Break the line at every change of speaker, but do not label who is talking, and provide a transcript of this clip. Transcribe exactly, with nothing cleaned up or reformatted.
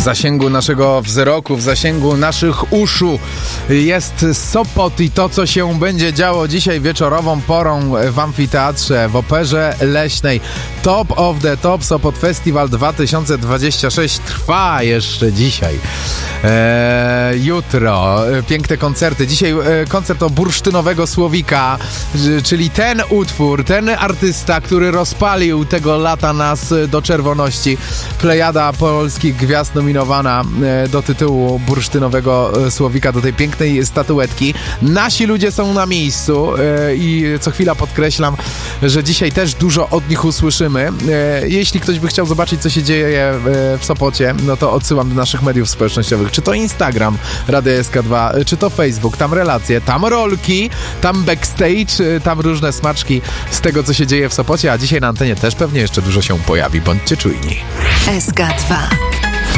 zasięgu naszego wzroku, w zasięgu naszych uszu jest Sopot i to, co się będzie działo dzisiaj wieczorową porą w amfiteatrze, w Operze Leśnej. Top of the Top Sopot Festival dwa tysiące dwudziesty szósty trwa jeszcze dzisiaj. Eee, jutro piękne koncerty. Dzisiaj e, koncert o bursztynowego Słowika, czyli ten utwór, ten artysta, który rozpalił tego lata nas do czerwoności. Plejada polskich gwiazd nominowana e, do tytułu bursztynowego Słowika, do tej pięknej statuetki. Nasi ludzie są na miejscu e, i co chwila podkreślam, że dzisiaj też dużo od nich usłyszymy. E, jeśli ktoś by chciał zobaczyć, co się dzieje e, w Sopocie, no to odsyłam do naszych mediów społecznościowych. Czy to Instagram Radia S K dwa, czy to Facebook, tam relacje, tam rolki, tam backstage, tam różne smaczki z tego, co się dzieje w Sopocie, a dzisiaj na antenie też pewnie jeszcze dużo się pojawi. Bądźcie czujni.
S K dwa.